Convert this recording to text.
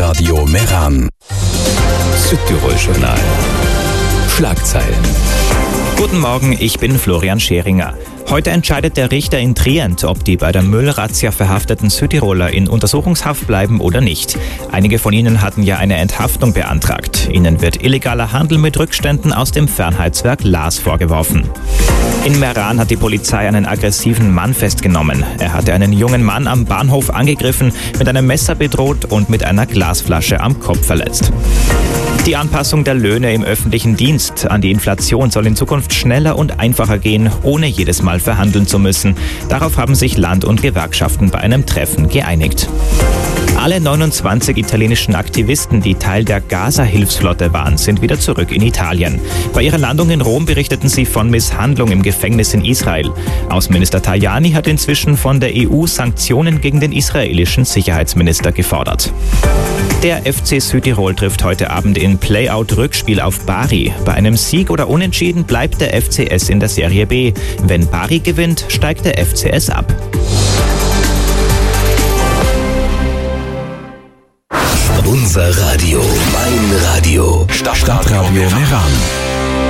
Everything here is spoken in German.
Radio Meran. Südtirol-Journal. Schlagzeilen. Guten Morgen, ich bin Florian Scheringer. Heute entscheidet der Richter in Trient, ob die bei der Müllrazzia verhafteten Südtiroler in Untersuchungshaft bleiben oder nicht. Einige von ihnen hatten ja eine Enthaftung beantragt. Ihnen wird illegaler Handel mit Rückständen aus dem Fernheitswerk Lars vorgeworfen. In Meran hat die Polizei einen aggressiven Mann festgenommen. Er hatte einen jungen Mann am Bahnhof angegriffen, mit einem Messer bedroht und mit einer Glasflasche am Kopf verletzt. Die Anpassung der Löhne im öffentlichen Dienst an die Inflation soll in Zukunft schneller und einfacher gehen, ohne jedes Mal verhandeln zu müssen. Darauf haben sich Land und Gewerkschaften bei einem Treffen geeinigt. Alle 29 italienischen Aktivisten, die Teil der Gaza-Hilfsflotte waren, sind wieder zurück in Italien. Bei ihrer Landung in Rom berichteten sie von Misshandlung im Gefängnis in Israel. Außenminister Tajani hat inzwischen von der EU Sanktionen gegen den israelischen Sicherheitsminister gefordert. Der FC Südtirol trifft heute Abend in Playout-Rückspiel auf Bari. Bei einem Sieg oder Unentschieden bleibt der FCS in der Serie B. Wenn Bari gewinnt, steigt der FCS ab. Unser Radio, mein Radio, Stadtradio Meran.